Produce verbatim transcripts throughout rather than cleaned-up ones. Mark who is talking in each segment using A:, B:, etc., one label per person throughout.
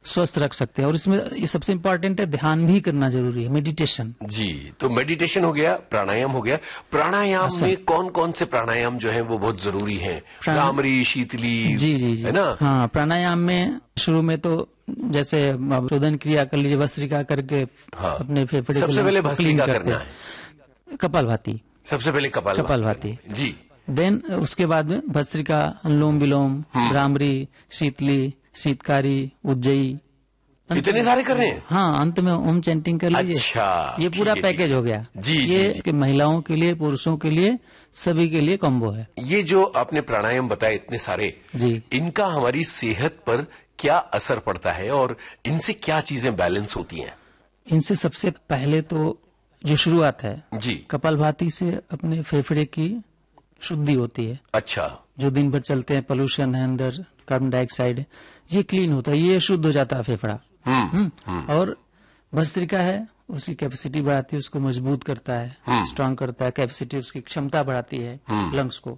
A: स्वस्थ रख सकते हैं। और इसमें ये सबसे इम्पोर्टेंट है, ध्यान भी करना जरूरी है, मेडिटेशन।
B: जी, तो मेडिटेशन हो गया, प्राणायाम हो गया। प्राणायाम में कौन कौन से प्राणायाम जो है वो बहुत जरूरी है? भ्रामरी, शीतली,
A: जी जी जी
B: है ना?
A: हाँ, प्राणायाम में शुरू में तो जैसे शोधन क्रिया कर लीजिए, भस्त्रिका करके
B: हाँ,
A: अपने फेफड़े
B: सबसे पहले भस्त्रिका करना है,
A: कपालभाति,
B: सबसे पहले कपाल
A: कपालभाति
B: जी।
A: देन उसके बाद में भस्त्रिका, अनुलोम विलोम, भ्रामरी, शीतली, शीतकारी, उज्जयी,
B: इतने सारे कर रहे हैं?
A: हाँ, अंत में ओम चैंटिंग कर लीजिए।
B: अच्छा,
A: ये पूरा पैकेज हो गया
B: जी।
A: ये
B: जी, जी।
A: महिलाओं के लिए, पुरुषों के लिए, सभी के लिए कॉम्बो है।
B: ये जो आपने प्राणायाम बताए इतने सारे
A: जी,
B: इनका हमारी सेहत पर क्या असर पड़ता है और इनसे क्या चीजें बैलेंस होती हैं?
A: इनसे सबसे पहले तो जो शुरुआत है
B: जी,
A: कपालभाति से अपने फेफड़े की शुद्धि होती है।
B: अच्छा,
A: जो दिन भर चलते हैं, पोल्यूशन है अंदर, कार्बन डाइऑक्साइड, ये क्लीन होता है, ये शुद्ध हो जाता है फेफड़ा।
B: हम्म,
A: हम्म और भस्त्रिका है, उसकी कैपेसिटी बढ़ाती है, उसको मजबूत करता है, स्ट्रांग करता है, कैपेसिटी, उसकी क्षमता बढ़ाती है लंग्स को।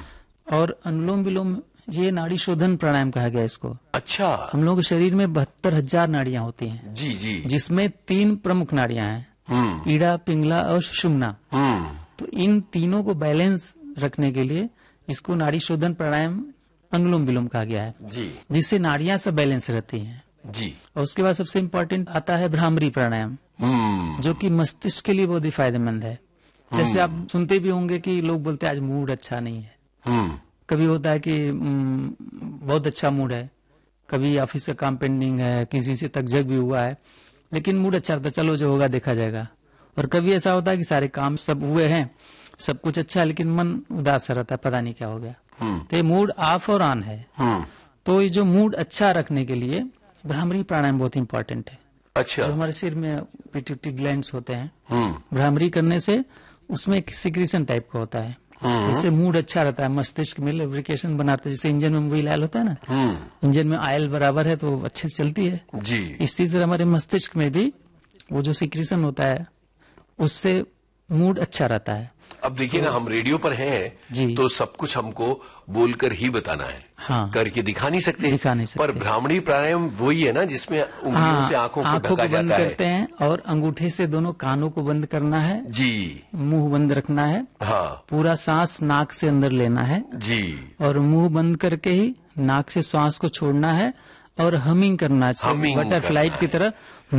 A: और अनुलोम विलोम, ये नाड़ी शोधन प्राणायाम कहा गया इसको।
B: अच्छा,
A: हम लोगों के शरीर में बहत्तर हजार नाड़ियां होती हैं,
B: जी जी,
A: जिसमें तीन प्रमुख नाड़ियां हैं,
B: हम्म
A: ईड़ा, पिंगला और सुषुम्ना।
B: हम्म
A: तो इन तीनों को बैलेंस रखने के लिए इसको नाड़ी शोधन प्राणायाम अनुलोम विलोम कहा गया है,
B: जी
A: जिससे नाड़ियां सब बैलेंस रहती हैं।
B: जी,
A: और उसके बाद सबसे इम्पोर्टेंट आता है भ्रामरी प्राणायाम,
B: हम्म
A: जो कि मस्तिष्क के लिए बहुत ही फायदेमंद है। जैसे आप सुनते भी होंगे कि लोग बोलते हैं आज मूड अच्छा नहीं है,
B: हम्म
A: कभी होता है कि हम्म, बहुत अच्छा मूड है, कभी ऑफिस का काम पेंडिंग है, किसी से तकझक भी हुआ है, लेकिन मूड अच्छा रहता है, चलो जो होगा देखा जाएगा। और कभी ऐसा होता है कि सारे काम सब हुए हैं, सब कुछ अच्छा है, लेकिन मन उदास रहता है, पता नहीं क्या हो गया। तो ये मूड ऑफ और ऑन है।
B: हम्म
A: तो ये जो मूड अच्छा रखने के लिए भ्रामरी प्राणायाम बहुत इंपॉर्टेंट है।
B: अच्छा,
A: जो हमारे सिर में पिट्यूटरी ग्लैंड्स होते हैं,
B: हम्म
A: भ्रामरी करने से उसमें एक सिक्रीशन टाइप का होता है, इससे मूड अच्छा रहता है, मस्तिष्क में लुब्रिकेशन बनाता है। जैसे इंजन में मोबिल आयल होता है ना,
B: हम्म
A: इंजन में आयल बराबर है तो अच्छे से चलती है।
B: जी,
A: इसी तरह हमारे मस्तिष्क में भी वो जो सिक्रीशन होता है, उससे मूड अच्छा रहता है।
B: अब देखिए ना, हम रेडियो पर हैं
A: जी,
B: तो सब कुछ हमको बोलकर ही बताना है,
A: हाँ,
B: करके दिखा नहीं सकते,
A: दिखा नहीं सकते।
B: पर भ्रामरी प्राणायाम वही है ना जिसमें उंगलियों
A: हाँ,
B: से आंखों को
A: आंखों
B: ढका
A: को बंद
B: जाता
A: करते
B: है
A: हैं और अंगूठे से दोनों कानों को बंद करना है,
B: जी,
A: मुंह बंद रखना है,
B: हाँ
A: पूरा सांस नाक से अंदर लेना है
B: जी,
A: और मुंह बंद करके ही नाक से सांस को छोड़ना है और हमिंग करना है,
B: Humming
A: बटरफ्लाई
B: करना
A: की
B: है।
A: तरह